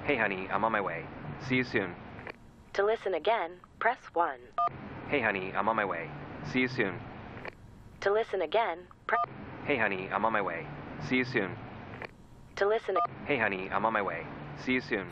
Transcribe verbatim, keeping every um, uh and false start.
Hey, honey, I'm on my way. See you soon. To listen again, press one. Hey, honey, I'm on my way. See you soon. To listen again, press... Hey, honey, I'm on my way. See you soon. To listen... Hey, honey, I'm on my way. See you soon.